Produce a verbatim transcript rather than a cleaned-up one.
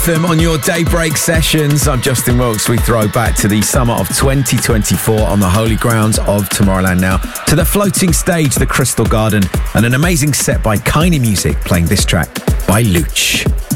anthem on your daybreak sessions. I'm Justin Wilkes. We throw back to the summer of twenty twenty-four on the holy grounds of Tomorrowland now, to the floating stage, the Crystal Garden, and an amazing set by Kiney Music playing this track by Luch.